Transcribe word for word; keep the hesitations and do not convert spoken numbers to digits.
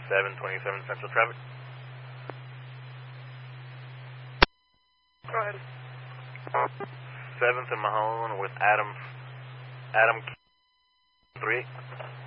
seven twenty-seven Central Traffic. Go ahead. seventh and Mahone with Adam, Adam three.